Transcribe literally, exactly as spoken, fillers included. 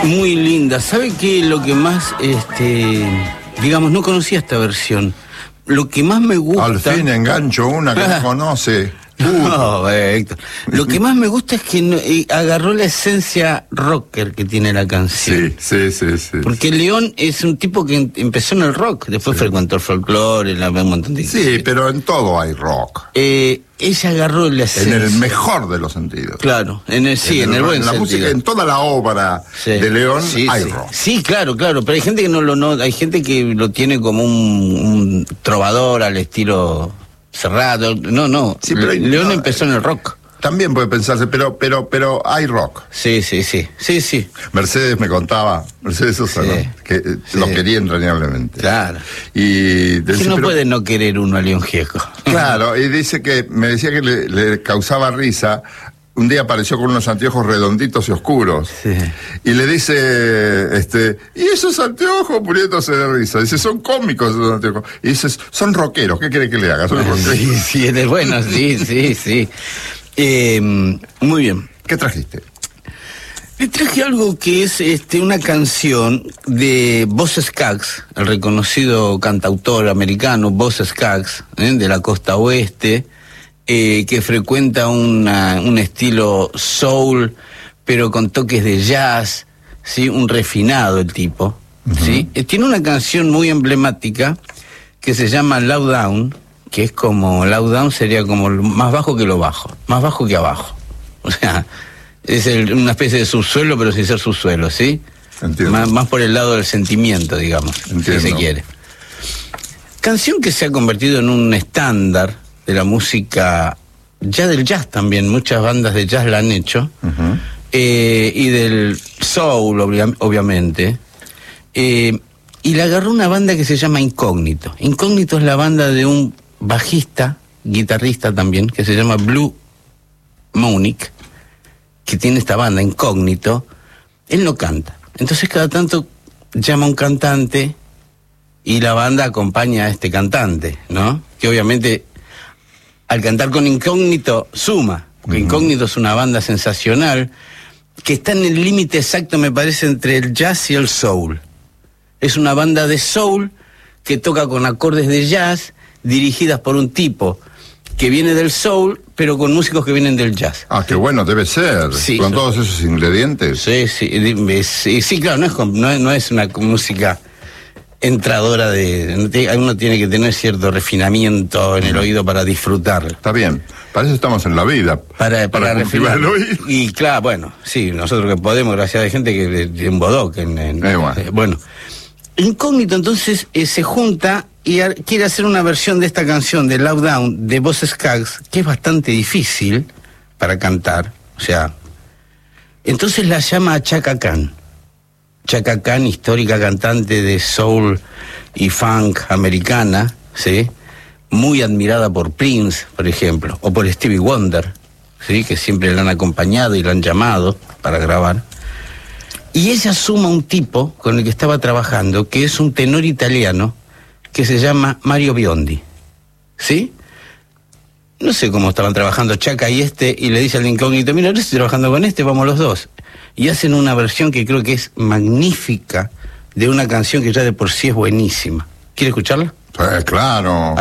Muy linda. ¿Sabe qué? Lo que más, este, digamos, no conocía esta versión. Lo que más me gusta... Al fin engancho una que no conoce. Uh. No, Héctor. Lo que más me gusta es que no, eh, agarró la esencia rocker que tiene la canción. Sí, sí, sí, sí. Porque León es un tipo que em- empezó en el rock, después Sí. frecuentó el folclore, la- un montón de... Sí, pero en todo hay rock. Eh, ella agarró la En esencia. el mejor de los sentidos. Claro, en el, sí, en el, en buen la sentido. música, en toda la obra Sí. de León Sí, hay sí. rock. Sí, claro, claro, pero hay gente que no lo no, hay gente que lo tiene como un, un trovador al estilo Cerrado. No, no. Sí, pero hay- León no, empezó en el rock. También puede pensarse, pero, pero, pero hay rock. Sí, sí, sí, sí, sí. Mercedes me contaba, Mercedes Sosa, Sí. ¿no? que eh, Sí. lo quería entrañablemente. Claro. Y Que decía, no pero- puede no querer uno a León Gieco. Claro, y dice que, me decía que le, le causaba risa. Un día apareció con unos anteojos redonditos y oscuros. Sí. Y le dice, este, ¿y esos anteojos? Muriéndose de risa. Dice, son cómicos esos anteojos. Y dice, son rockeros, ¿qué quiere que le haga? Son rockeros. Sí, sí, es bueno, sí, sí, sí. Eh, muy bien. ¿Qué trajiste? Le traje algo que es este, una canción de Boz Scaggs, el reconocido cantautor americano Boz Scaggs, ¿eh? de la costa oeste, eh, que frecuenta una, un estilo soul, pero con toques de jazz, ¿sí? Un refinado el tipo, ¿sí? Eh, tiene una canción muy emblemática que se llama Low Down, que es como, Low Down sería como lo más bajo que lo bajo, más bajo que abajo. O sea, es el- una especie de subsuelo, pero sin ser subsuelo, ¿sí? Entiendo. Más, más por el lado del sentimiento, digamos, Entiendo. si se quiere. Canción que se ha convertido en un estándar de la música, ya del jazz también, muchas bandas de jazz la han hecho, Ujú. eh, y del soul, obvia- obviamente. Eh, y la agarró una banda que se llama Incógnito. Incógnito es la banda de un bajista, guitarrista también, que se llama Blue Monique, que tiene esta banda, Incógnito. Él no canta. Entonces cada tanto llama a un cantante y la banda acompaña a este cantante, ¿no? Que obviamente al cantar con Incógnito suma, porque Ujú. Incógnito es una banda sensacional que está en el límite exacto, me parece, entre el jazz y el soul. Es una banda de soul que toca con acordes de jazz, dirigidas por un tipo que viene del soul, pero con músicos que vienen del jazz. Ah, qué bueno, debe ser. Sí. Con todos esos ingredientes. Sí, sí, di- sí, sí, claro, no es, com- no es, no es una música entradora de... no te- Uno tiene que tener cierto refinamiento en el oído para disfrutarlo. Está bien. Para eso estamos en la vida. Para, para, cultivar el refinar. oído. Y claro, bueno, sí, nosotros que podemos, gracias a gente que de un bodoque. En, en- Eh, bueno. eh, bueno. Incógnito entonces eh, se junta y ar- quiere hacer una versión de esta canción de Low Down de Boz Scaggs, que es bastante difícil para cantar, o sea, entonces la llama a Chaka Khan. Chaka Khan, histórica cantante de soul y funk americana, ¿sí? Muy admirada por Prince, por ejemplo, o por Stevie Wonder, ¿sí? Que siempre la han acompañado y la han llamado para grabar. Y ella suma un tipo con el que estaba trabajando, que es un tenor italiano, que se llama Mario Biondi, ¿sí? No sé cómo estaban trabajando Chaka y este, y le dice al Incógnito, mira, yo estoy trabajando con este, vamos los dos. Y hacen una versión que creo que es magnífica, de una canción que ya de por sí es buenísima. ¿Quiere escucharla? Eh, claro. Ahí